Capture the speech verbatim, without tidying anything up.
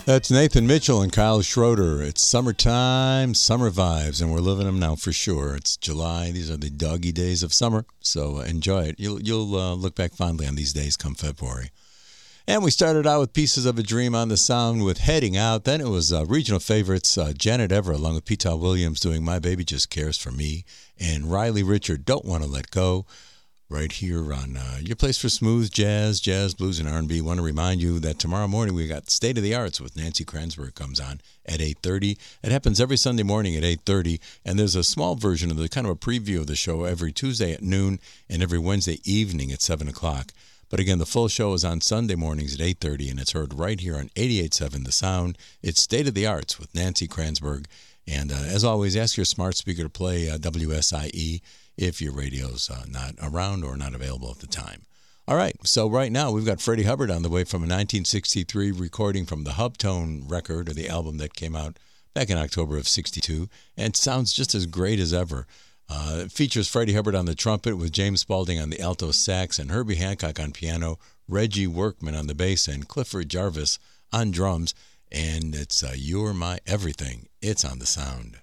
That's Nathan Mitchell and Kyle Schroeder. It's summertime, summer vibes, and we're living them now for sure. It's July. These are the doggy days of summer, so enjoy it. You'll you'll uh, look back fondly on these days come February. And we started out with Pieces of a Dream on the Sound with Heading Out. Then it was uh, regional favorites, uh, Janet Ever along with Pete Williams doing My Baby Just Cares for Me, and Riley Richard, Don't Want to Let Go. Right here on uh, your place for smooth jazz, jazz, blues, and R and B. Want to remind you that tomorrow morning we got State of the Arts with Nancy Kransberg comes on at eight thirty. It happens every Sunday morning at eight thirty, and there's a small version of the kind of a preview of the show every Tuesday at noon and every Wednesday evening at seven o'clock. But again, the full show is on Sunday mornings at eight thirty, and it's heard right here on eighty-eight point seven The Sound. It's State of the Arts with Nancy Kransberg. And uh, as always, ask your smart speaker to play uh, W S I E if your radio's uh, not around or not available at the time. All right, so right now we've got Freddie Hubbard on the way from a nineteen sixty-three recording from the Hubtone record, or the album that came out back in October of sixty-two, and sounds just as great as ever. Uh, it features Freddie Hubbard on the trumpet with James Spaulding on the alto sax and Herbie Hancock on piano, Reggie Workman on the bass, and Clifford Jarvis on drums. And it's uh, You're My Everything. It's on the Sound.